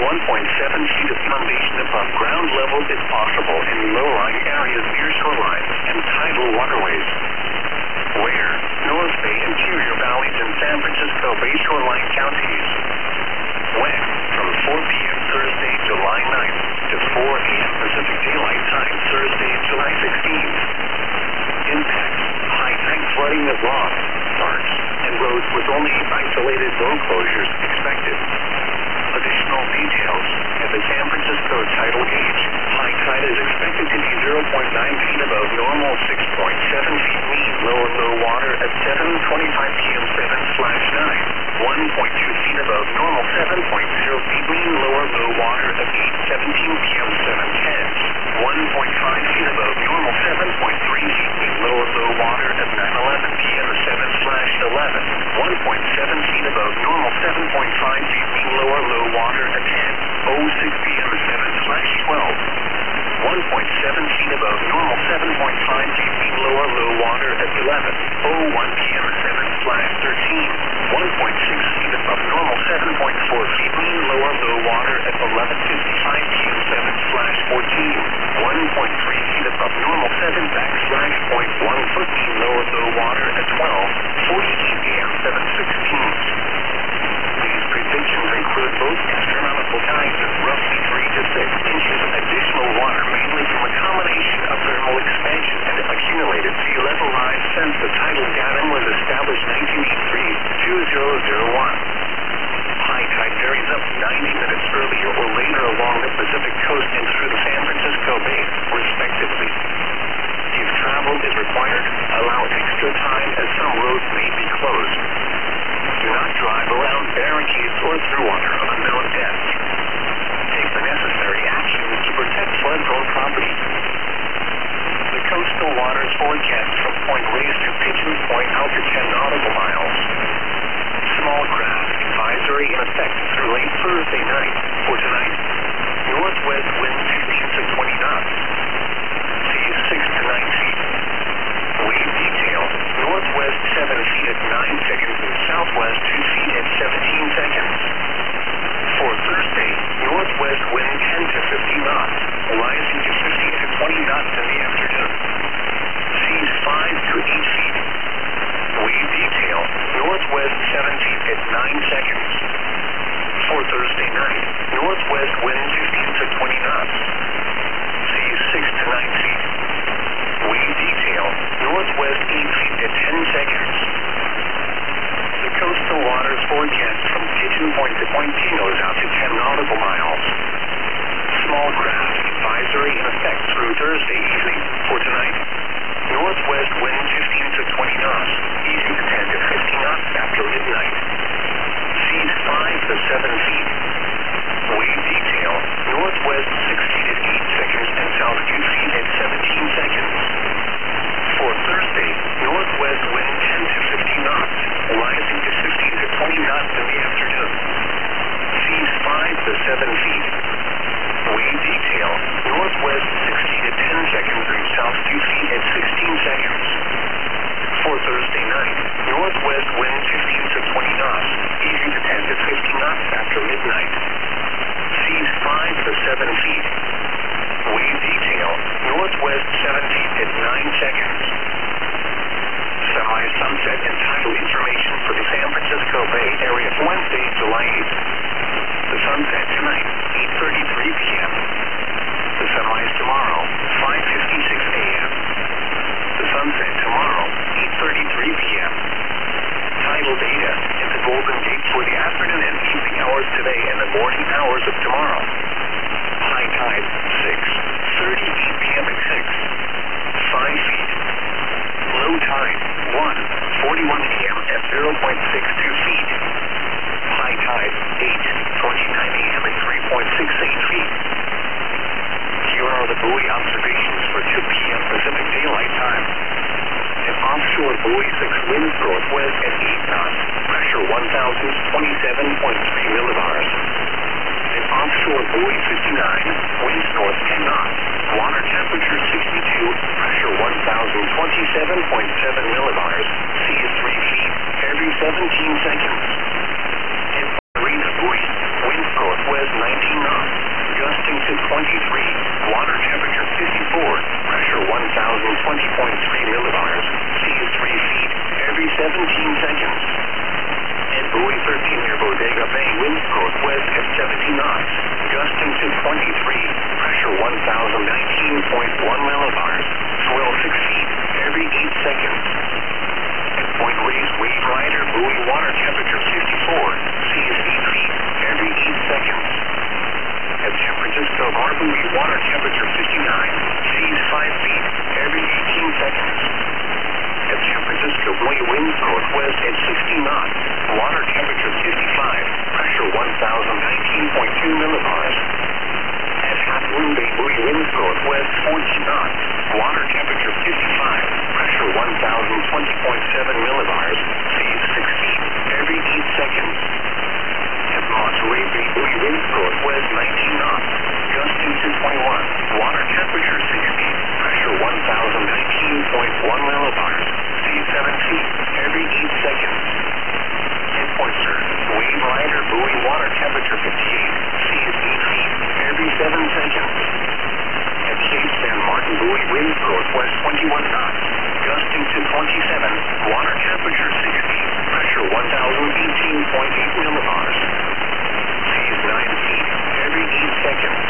feet of foundation above ground level is possible in low-lying areas near shorelines and tidal waterways. Where? North Bay interior valleys in San Francisco Bay shoreline counties. When? From 4 p.m. Thursday, July 9th to 4 a.m. Pacific Daylight Time, Thursday, July 16th. Impact: high tide flooding of lawns, parks, and roads with only isolated road closures expected. Additional details: at the San Francisco tidal gauge, high tide is expected to be 0.9 feet above normal, 6.7 feet mean low and low water at 7:25 p.m. 7/9, 1.2 feet above normal, 7.0 feet mean lower low water at 8:17 p.m. 7/10, 1.5 feet above normal, 7.3 feet mean lower low water at 9:11 p.m. 7/11, 1.7 feet above normal, 7.5 feet mean lower low water at 10:06 p.m. 7/12, 1.7 feet above normal, 7.5 feet mean lower low water at 11:01 p.m. 7/13, 1.6 feet above normal, 7.4 feet mean lower low water at 11:55 p.m. 7/14, 1.3 feet above normal, 7/.1 foot mean lower low water at 12:48 a.m. 7/16. These predictions include both astronomical tides of roughly 3 to 6 inches of additional water, mainly from a combination of thermal expansion and accumulated sea level rise since the tidal datum was established 1983-2001. High tide varies up 90 minutes earlier or later along the Pacific coast and through the San Francisco Bay, respectively. If travel is required, allow extra time as some roads may be closed. Do not drive around barricades or through water of unknown depth. Take the necessary actions to protect flood-prone property. The coastal waters forecast from Point Reyes to Pigeons Point out to 10 nautical miles. Small craft advisory in effect through late Thursday night. For tonight, northwest wind 15 to 20 knots. Seas 6 to 9 feet. Wave detail: northwest 7 feet at 9 seconds and southwest 2 feet at 17 seconds. For Thursday, northwest wind 10 to 15 knots, rising to 15 to 20 knots in the afternoon. Seas 5 to 8 feet. Wave detail: northwest 7 feet at 9 seconds. For Thursday night, northwest wind 15 to 20 knots. Seas 6 to 9 feet. Wave detail: northwest 8 feet at 10 seconds. The coastal waters forecast from Pigeon Point to Point Pinos out to 10 nautical miles. Small craft advisory in effect through Thursday evening. For tonight, northwest wind 15 to 20 knots, easing to 10 to 15 knots after midnight. Seas 5 to 7 feet. Wave detail: northwest 6 feet at 8 seconds and south 2 feet at 17 seconds. For Thursday, northwest wind 10 to 15 knots, rising to 15 to 20 knots in the afternoon. Seas 5 to 7 feet. Wave detail: northwest 6 feet at 10 seconds and south 2 feet at 16 seconds. For Thursday night, northwest wind 15 to 20 knots, easing to 10 to 15 knots after midnight. Seas 5 to 7 feet. Wave detail: northwest 7 feet at 9 seconds. Semi-sunset and tidal information for the San Francisco Bay Area for Wednesday, July 8th. The sunset tonight, 8:33 p.m. The sunrise tomorrow, 5:56 a.m. The sunset tomorrow, 8:33 p.m. Tidal data in the Golden Gate for the afternoon and evening hours today and the morning hours of tomorrow. High tide, 6:38 p.m. at 6, 5 feet. Low tide, 1:41 p.m. at 0.62 feet. High tide, 8:29 a.m. at 3.68 feet. Here are the buoy observations for 2 p.m. Pacific Daylight Time. An offshore buoy 6 winds northwest at 8 knots, pressure 1,027.3 millibars. An offshore buoy 59, winds north 10 knots, water temperature 62, pressure 1,027.7 millibars, sea is 3 feet, every 17 seconds. An marina buoy, winds northwest 19 millibars. Swell 6 feet every 8 seconds. At Point Reyes, wave rider, buoy, water temperature 54. Seas 8 feet every 8 seconds. At San Francisco Bar, buoy, water temperature 59. Seas 5 feet every 18 seconds. At San Francisco buoy, winds northwest at 60 knots. Water temperature 55. Pressure 1019.2 millibars. At Half Moon Bay, buoy, winds northwest 40 knots. Water temperature 55. Pressure 1020.7 millibars. Seas 6 feet every 8 seconds. At Monterey Bay, buoy, winds northwest 19 knots. Gusting 221. Water temperature 60. Pressure 1019.1 millibars. Seas 7 feet every 8 seconds. At Poynter, wave rider, buoy, water temperature 58. Seas 8 feet every 7 seconds. At Cape San Martin, buoy, winds northwest 21 knots. Gusting to 27. Water temperature 60. Pressure 1018.8 millibars. Seas 9 feet every 8 seconds.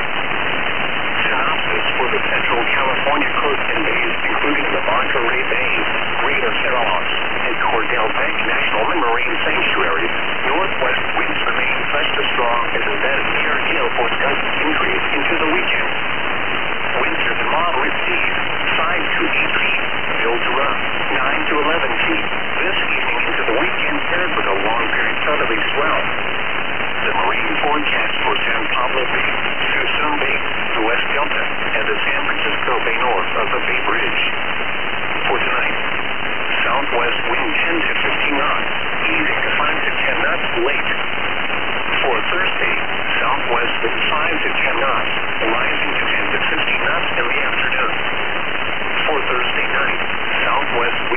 Synopsis for the Central California coast and bays, including the Monterey Bay, Greater Cerros, and Cordell Bank National Marine Sanctuaries. Northwest winds remain fresh to strong as embedded near gale force gusts increase into the weekend. Winds are the moderate seas, 5 to 8 feet, still to rough, 9 to 11 feet. This evening into the weekend paired with a long period southerly swell. The marine forecast for San Pablo Bay, Suisun Bay, the West Delta, and the San Francisco Bay north of the Bay Bridge. For tonight, southwest wind 10 to 15 knots, easing to 5 to 10 knots late. For Thursday, southwest wind 5 to 10 knots, rising to 10 to 15 knots in the afternoon. For Thursday night, southwest